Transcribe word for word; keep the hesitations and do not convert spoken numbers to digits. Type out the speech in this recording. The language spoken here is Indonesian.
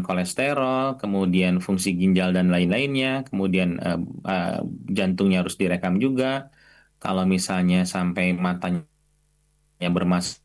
kolesterol, kemudian fungsi ginjal dan lain-lainnya, kemudian eh, eh, jantungnya harus direkam juga. Kalau misalnya sampai matanya bermasalah,